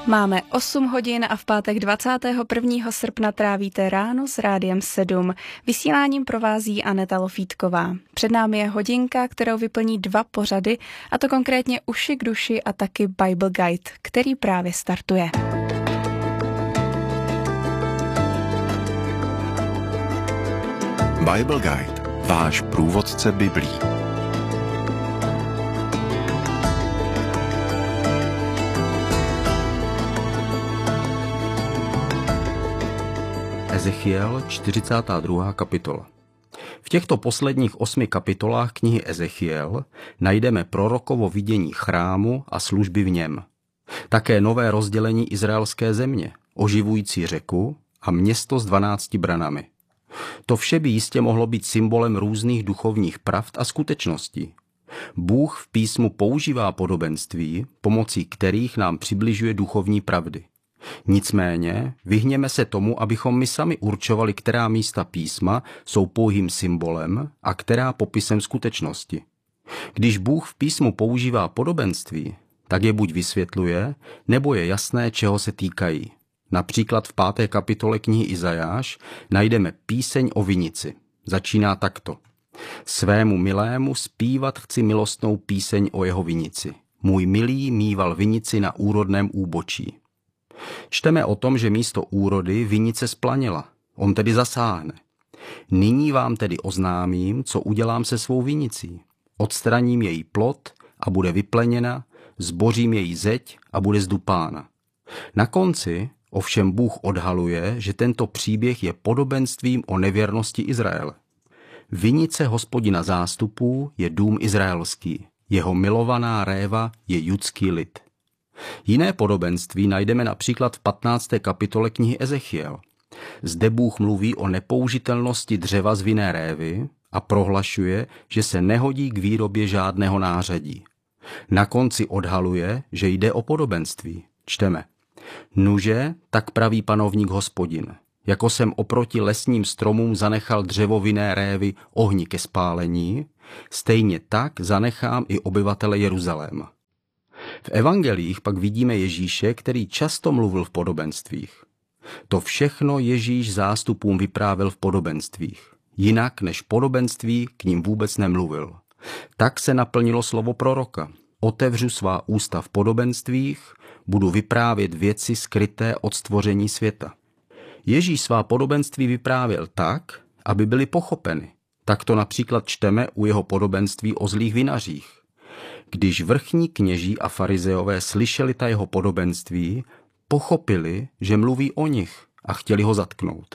Máme 8 hodin a v pátek 21. srpna trávíte ráno s Rádiem 7. Vysíláním provází Aneta Lofítková. Před námi je hodinka, kterou vyplní 2 pořady, a to konkrétně Uši k duši a taky Bible Guide, který právě startuje. Bible Guide, váš průvodce Biblí. Ezechiel, 42. kapitola. V těchto posledních 8 kapitolách knihy Ezechiel najdeme prorokovo vidění chrámu a služby v něm. Také nové rozdělení izraelské země, oživující řeku a město s 12 branami. To vše by jistě mohlo být symbolem různých duchovních pravd a skutečností. Bůh v písmu používá podobenství, pomocí kterých nám přibližuje duchovní pravdy. Nicméně vyhněme se tomu, abychom my sami určovali, která místa písma jsou pouhým symbolem a která popisem skutečnosti. Když Bůh v písmu používá podobenství, tak je buď vysvětluje, nebo je jasné, čeho se týkají. Například v 5. kapitole knihy Izajáš najdeme píseň o vinici. Začíná takto. Svému milému zpívat chci milostnou píseň o jeho vinici. Můj milý míval vinici na úrodném úbočí. Čteme o tom, že místo úrody vinice splanila. On tedy zasáhne. Nyní vám tedy oznámím, co udělám se svou vinicí. Odstraním její plod a bude vypleněna, zbořím její zeď a bude zdupána. Na konci ovšem Bůh odhaluje, že tento příběh je podobenstvím o nevěrnosti Izraele. Vinice Hospodina zástupů je dům izraelský, jeho milovaná réva je judský lid. Jiné podobenství najdeme například v 15. kapitole knihy Ezechiel. Zde Bůh mluví o nepoužitelnosti dřeva z vinné révy a prohlašuje, že se nehodí k výrobě žádného nářadí. Na konci odhaluje, že jde o podobenství. Čteme. Nuže, tak praví panovník Hospodin. Jako jsem oproti lesním stromům zanechal dřevo vinné révy ohni ke spálení, stejně tak zanechám i obyvatele Jeruzaléma. V evangelích pak vidíme Ježíše, který často mluvil v podobenstvích. To všechno Ježíš zástupům vyprávěl v podobenstvích. Jinak než podobenství k ním vůbec nemluvil. Tak se naplnilo slovo proroka. Otevřu svá ústa v podobenstvích, budu vyprávět věci skryté od stvoření světa. Ježíš svá podobenství vyprávěl tak, aby byly pochopeny. Tak to například čteme u jeho podobenství o zlých vinařích. Když vrchní kněží a farizeové slyšeli ta jeho podobenství, pochopili, že mluví o nich a chtěli ho zatknout.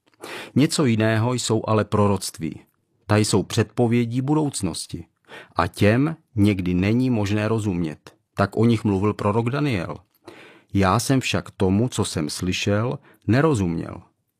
Něco jiného jsou ale proroctví. Ta jsou předpovědí budoucnosti. A těm někdy není možné rozumět. Tak o nich mluvil prorok Daniel. Já jsem však tomu, co jsem slyšel, nerozuměl.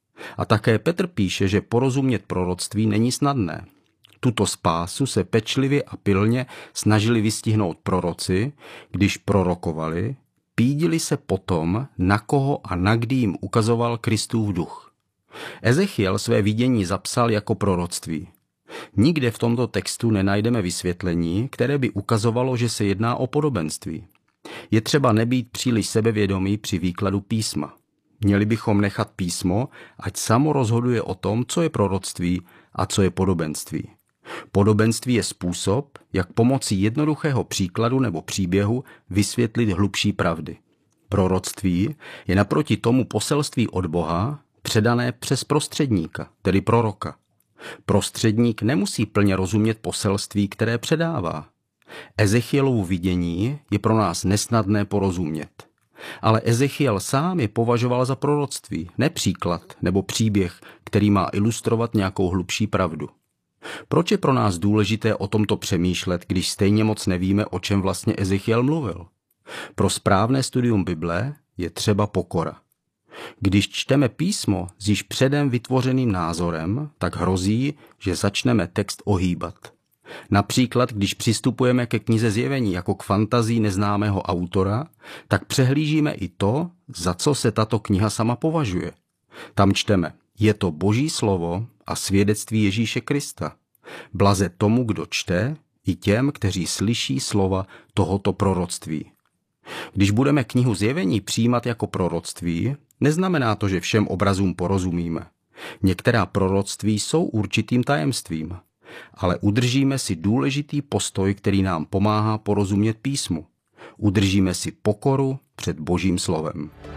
A také Petr píše, že porozumět proroctví není snadné. Tuto spásu se pečlivě a pilně snažili vystihnout proroci, když prorokovali, pídili se potom, na koho a na kdy jim ukazoval Kristův duch. Ezechiel své vidění zapsal jako proroctví. Nikde v tomto textu nenajdeme vysvětlení, které by ukazovalo, že se jedná o podobenství. Je třeba nebýt příliš sebevědomý při výkladu písma. Měli bychom nechat písmo, ať samo rozhoduje o tom, co je proroctví a co je podobenství. Podobenství je způsob, jak pomocí jednoduchého příkladu nebo příběhu vysvětlit hlubší pravdy. Proroctví je naproti tomu poselství od Boha, předané přes prostředníka, tedy proroka. Prostředník nemusí plně rozumět poselství, které předává. Ezechielovu vidění je pro nás nesnadné porozumět. Ale Ezechiel sám je považoval za proroctví, ne příklad nebo příběh, který má ilustrovat nějakou hlubší pravdu. Proč je pro nás důležité o tomto přemýšlet, když stejně moc nevíme, o čem vlastně Ezechiel mluvil? Pro správné studium Bible je třeba pokora. Když čteme písmo s již předem vytvořeným názorem, tak hrozí, že začneme text ohýbat. Například, když přistupujeme ke knize Zjevení jako k fantazii neznámého autora, tak přehlížíme i to, za co se tato kniha sama považuje. Tam čteme, je to Boží slovo a svědectví Ježíše Krista. Blaze tomu, kdo čte, i těm, kteří slyší slova tohoto proroctví. Když budeme knihu Zjevení přijímat jako proroctví, neznamená to, že všem obrazům porozumíme. Některá proroctví jsou určitým tajemstvím, ale udržíme si důležitý postoj, který nám pomáhá porozumět písmu. Udržíme si pokoru před Božím slovem.